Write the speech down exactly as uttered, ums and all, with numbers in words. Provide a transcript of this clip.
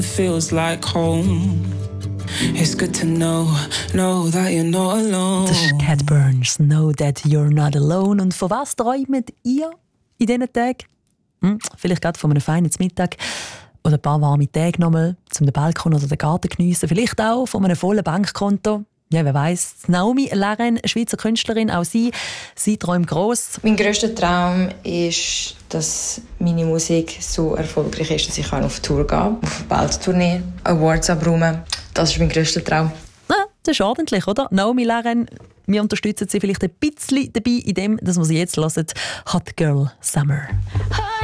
feels like home. It's good to know, know that you're not alone. Das ist Cat Burns, Know That You're Not Alone. Und von was träumt ihr in diesen Tagen? Hm, vielleicht gerade von einem feinen Mittag oder ein paar warme Tage nochmal, zum den Balkon oder den Garten geniessen. Vielleicht auch von einem vollen Bankkonto. Ja, wer weiss. Naomi Laren, Schweizer Künstlerin, auch sie, sie träumt gross. Mein grösster Traum ist, dass meine Musik so erfolgreich ist, dass ich auf Tour gehen kann, auf eine Welttournee, Awards abräumen. Das ist mein grösster Traum. Ja, das ist ordentlich, oder? Naomi Laren, wir unterstützen sie vielleicht ein bisschen dabei, indem dass wir sie jetzt hören. Hot Girl Summer.